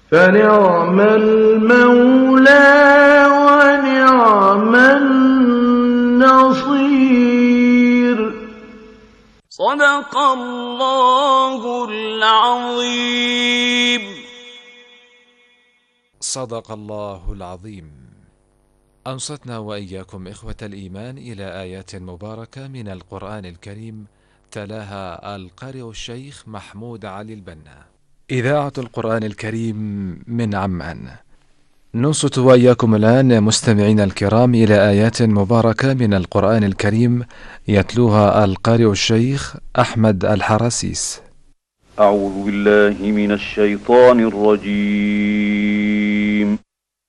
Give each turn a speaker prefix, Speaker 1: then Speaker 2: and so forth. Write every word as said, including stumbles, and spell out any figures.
Speaker 1: فنعم المولى ونعم النصير.
Speaker 2: صدق الله العظيم.
Speaker 3: صدق الله العظيم. أنصتنا وإياكم إخوة الإيمان إلى آيات مباركة من القرآن الكريم تلاها القارئ الشيخ محمود علي البنا. إذاعة القرآن الكريم من عمان. ننصت وإياكم الآن مستمعين الكرام إلى آيات مباركة من القرآن الكريم يتلوها القارئ الشيخ أحمد الحراسيس.
Speaker 4: أعوذ بالله من الشيطان الرجيم.